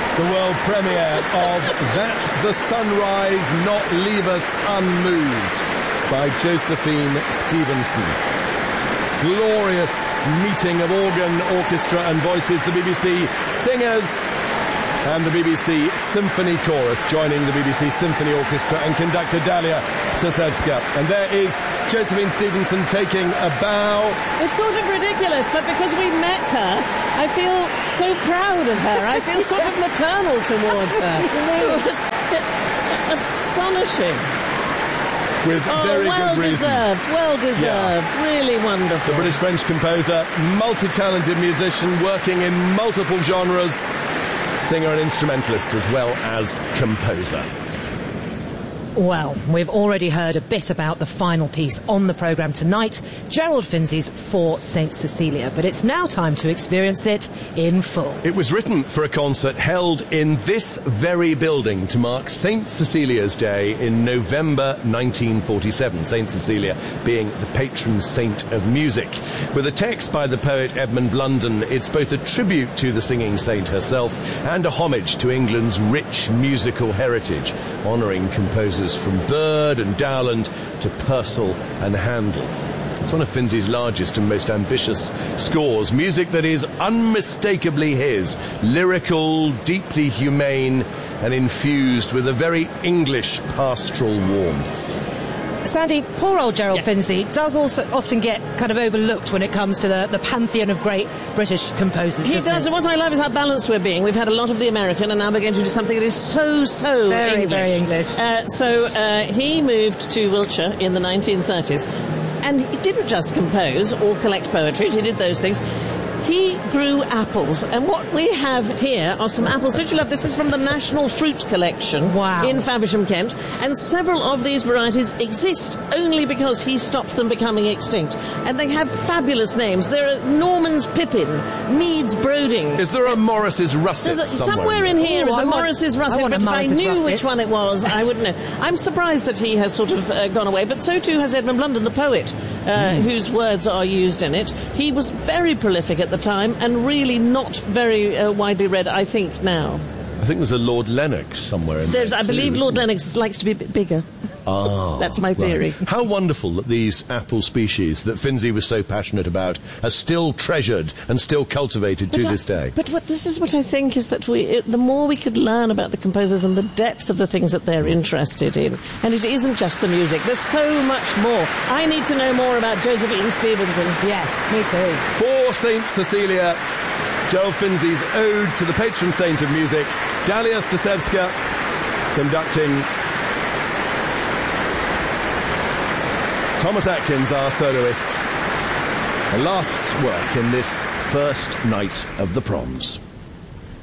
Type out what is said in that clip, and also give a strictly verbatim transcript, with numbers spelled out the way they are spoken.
the world premiere of That the Sunrise Not Leave Us Unmoved by Josephine Stevenson. Glorious meeting of organ, orchestra and voices, the B B C singers and the B B C Symphony Chorus joining the B B C Symphony Orchestra and conductor Dalia Stasevska. And there is Josephine Stevenson taking a bow. It's sort of ridiculous, but because we met her, I feel so proud of her. I feel sort of maternal towards her. It was astonishing. With oh, very well good reason. deserved, well deserved, yeah. Really wonderful. The British-French composer, multi-talented musician, working in multiple genres, singer and instrumentalist as well as composer. Well, we've already heard a bit about the final piece on the programme tonight, Gerald Finzi's For Saint Cecilia, but it's now time to experience it in full. It was written for a concert held in this very building to mark Saint Cecilia's Day in November nineteen forty-seven, Saint Cecilia being the patron saint of music. With a text by the poet Edmund Blunden, it's both a tribute to the singing saint herself and a homage to England's rich musical heritage, honouring composers from Bird and Dowland to Purcell and Handel. It's one of Finzi's largest and most ambitious scores. Music that is unmistakably his. Lyrical, deeply humane, and infused with a very English pastoral warmth. Sandy, poor old Gerald yeah. Finzi does also often get kind of overlooked when it comes to the, the pantheon of great British composers, He doesn't does, he? and what I love is how balanced we're being. We've had a lot of the American, and now we're going to do something that is so, so very, English. very English. Uh, so uh, he moved to Wiltshire in the nineteen thirties, and he didn't just compose or collect poetry, he did those things. He grew apples, and what we have here are some apples. Don't you love this? This is from the National Fruit Collection wow. in Faversham, Kent, and several of these varieties exist only because he stopped them becoming extinct, and they have fabulous names. There are Norman's Pippin, Mead's Broding. Is there a Morris's Russet There's a, somewhere? somewhere in here Ooh, is I a want- Morris's I Russet, want a but if I Morris's knew Russet. which one it was, I wouldn't know. I'm surprised that he has sort of uh, gone away, but so too has Edmund Blunden, the poet, uh, mm. whose words are used in it. He was very prolific at the time, and really not very uh, widely read, I think, now. I think there's a Lord Lennox somewhere in There's, there I too, believe Lord isn't Lennox likes to be a bit bigger. Ah, That's my theory. Right. How wonderful that these apple species that Finzi was so passionate about are still treasured and still cultivated But to I- this day. But what, this is what I think is that we, it, the more we could learn about the composers and the depth of the things that they're interested in, and it isn't just the music, there's so much more. I need to know more about Josephine Stevenson. Yes, me too. For Saint Cecilia, Gerald Finzi's ode to the patron saint of music, Dalia Stasevska conducting. Thomas Atkins, our soloist. A last work in this first night of the proms.